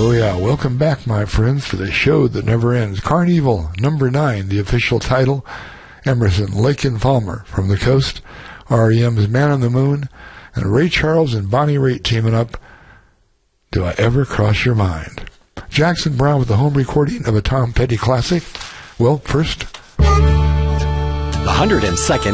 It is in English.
Oh yeah, welcome back, my friends, to the show that never ends. Carnival, number 9, the official title. Emerson, Lake and Palmer from the coast. REM's Man on the Moon. And Ray Charles and Bonnie Raitt teaming up. Do I Ever Cross Your Mind? Jackson Browne with the home recording of a Tom Petty classic. Well, first, the 102nd